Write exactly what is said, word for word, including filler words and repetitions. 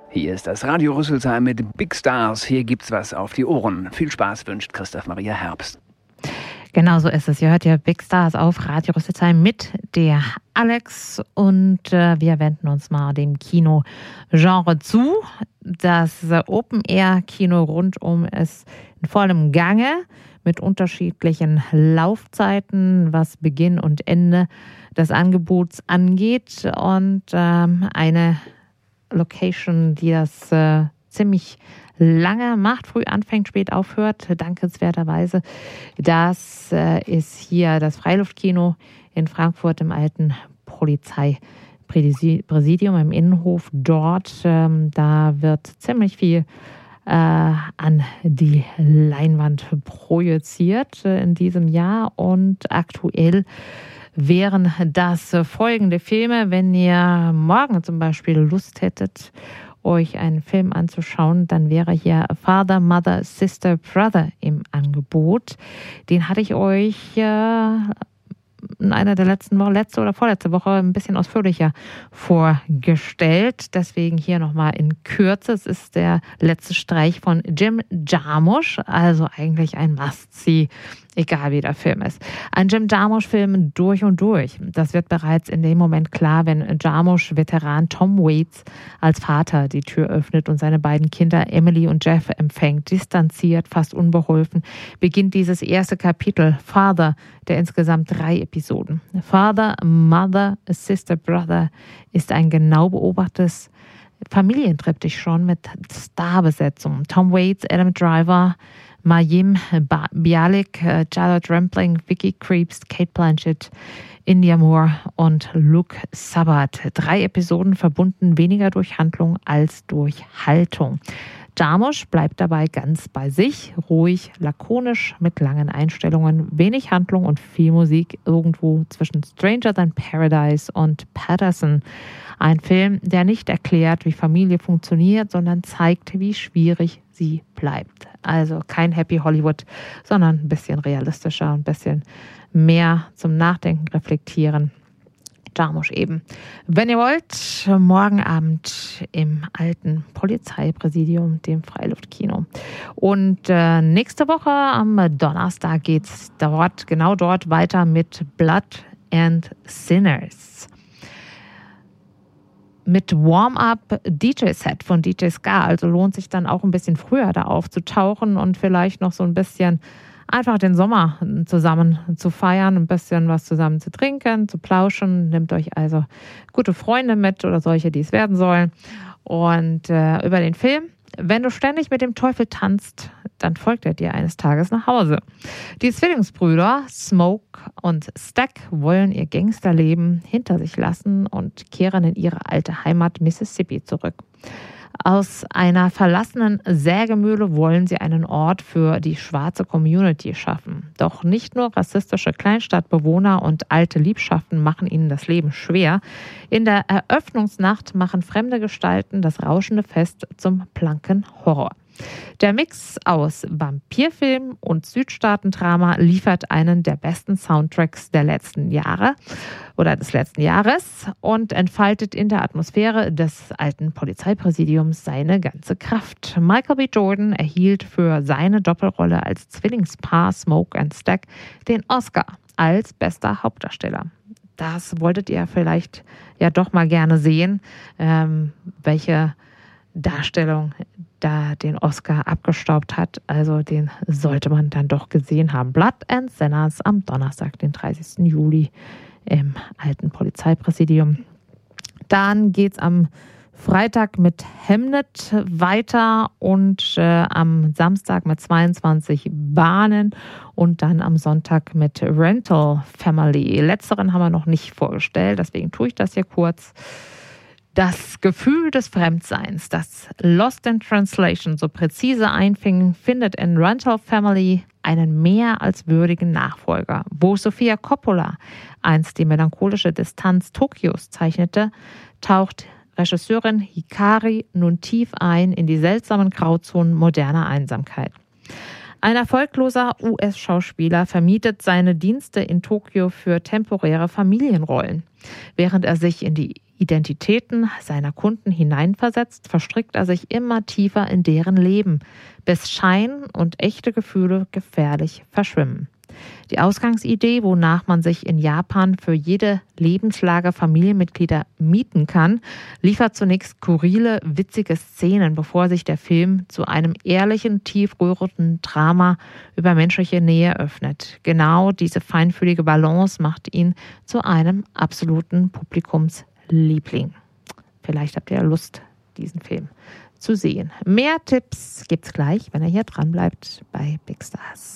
Hier ist das Radio Rüsselsheim mit Big Stars. Hier gibt's was auf die Ohren. Viel Spaß wünscht Christoph Maria Herbst. Genau so ist es. Ihr hört ja Big Stars auf Radio Rüsselsheim mit der Alex und äh, wir wenden uns mal dem Kinogenre zu. Das äh, Open-Air-Kino rundum ist in vollem Gange mit unterschiedlichen Laufzeiten, was Beginn und Ende des Angebots angeht und ähm, eine Location, die das äh, ziemlich lange macht, früh anfängt, spät aufhört, dankenswerterweise. Das äh, ist hier das Freiluftkino in Frankfurt im alten Polizeipräsidium im Innenhof. Dort, ähm, da wird ziemlich viel äh, an die Leinwand projiziert äh, in diesem Jahr und aktuell wären das folgende Filme. Wenn ihr morgen zum Beispiel Lust hättet, euch einen Film anzuschauen, dann wäre hier Father, Mother, Sister, Brother im Angebot. Den hatte ich euch äh, in einer der letzten Wochen, letzte oder vorletzte Woche ein bisschen ausführlicher vorgestellt. Deswegen hier nochmal in Kürze. Es ist der letzte Streich von Jim Jarmusch, also eigentlich ein Must-See, egal wie der Film ist. Ein Jim Jarmusch-Film durch und durch. Das wird bereits in dem Moment klar, wenn Jarmusch-Veteran Tom Waits als Vater die Tür öffnet und seine beiden Kinder Emily und Jeff empfängt. Distanziert, fast unbeholfen, beginnt dieses erste Kapitel, Father, der insgesamt drei Episoden. Father, Mother, Sister, Brother ist ein genau beobachtetes Familientriptych schon mit Starbesetzung. Tom Waits, Adam Driver, Mayim Bialik, Charlotte Rampling, Vicky Krieps, Kate Blanchett, India Moore und Luke Sabbat. Drei Episoden verbunden weniger durch Handlung als durch Haltung. Jarmusch bleibt dabei ganz bei sich, ruhig, lakonisch, mit langen Einstellungen, wenig Handlung und viel Musik irgendwo zwischen Stranger Than Paradise und Patterson. Ein Film, der nicht erklärt, wie Familie funktioniert, sondern zeigt, wie schwierig sie bleibt. Also kein Happy Hollywood, sondern ein bisschen realistischer, ein bisschen mehr zum Nachdenken, reflektieren. Jarmusch eben. Wenn ihr wollt, morgen Abend im alten Polizeipräsidium, dem Freiluftkino. Und äh, nächste Woche am Donnerstag geht es dort, genau dort weiter mit Blood and Sinners. Mit Warm-Up-D J-Set von D J Ska. Also lohnt sich dann auch ein bisschen früher da aufzutauchen und vielleicht noch so ein bisschen einfach den Sommer zusammen zu feiern, ein bisschen was zusammen zu trinken, zu plauschen. Nehmt euch also gute Freunde mit oder solche, die es werden sollen. Und äh, über den Film, wenn du ständig mit dem Teufel tanzt, dann folgt er dir eines Tages nach Hause. Die Zwillingsbrüder Smoke und Stack wollen ihr Gangsterleben hinter sich lassen und kehren in ihre alte Heimat Mississippi zurück. Aus einer verlassenen Sägemühle wollen sie einen Ort für die schwarze Community schaffen. Doch nicht nur rassistische Kleinstadtbewohner und alte Liebschaften machen ihnen das Leben schwer. In der Eröffnungsnacht machen fremde Gestalten das rauschende Fest zum blanken Horror. Der Mix aus Vampirfilm und Südstaatendrama liefert einen der besten Soundtracks der letzten Jahre oder des letzten Jahres und entfaltet in der Atmosphäre des alten Polizeipräsidiums seine ganze Kraft. Michael B. Jordan erhielt für seine Doppelrolle als Zwillingspaar Smoke and Stack den Oscar als bester Hauptdarsteller. Das wolltet ihr vielleicht ja doch mal gerne sehen, ähm, welche Darstellung da den Oscar abgestaubt hat. Also den sollte man dann doch gesehen haben. Blood and Sinners am Donnerstag, den dreißigsten Juli im alten Polizeipräsidium. Dann geht es am Freitag mit Hamnet weiter und äh, am Samstag mit zweiundzwanzig Bahnen und dann am Sonntag mit Rental Family. Letzteren haben wir noch nicht vorgestellt, deswegen tue ich das hier kurz. Das Gefühl des Fremdseins, das Lost in Translation so präzise einfing, findet in Rental Family einen mehr als würdigen Nachfolger. Wo Sofia Coppola einst die melancholische Distanz Tokios zeichnete, taucht Regisseurin Hikari nun tief ein in die seltsamen Grauzonen moderner Einsamkeit. Ein erfolgloser U S-Schauspieler vermietet seine Dienste in Tokio für temporäre Familienrollen. Während er sich in die Identitäten seiner Kunden hineinversetzt, verstrickt er sich immer tiefer in deren Leben, bis Schein und echte Gefühle gefährlich verschwimmen. Die Ausgangsidee, wonach man sich in Japan für jede Lebenslage Familienmitglieder mieten kann, liefert zunächst skurrile, witzige Szenen, bevor sich der Film zu einem ehrlichen, tiefrührenden Drama über menschliche Nähe öffnet. Genau diese feinfühlige Balance macht ihn zu einem absoluten Publikumsliebling. Vielleicht habt ihr Lust, diesen Film zu sehen. Mehr Tipps gibt's gleich, wenn ihr hier dran bleibt bei Big Stars.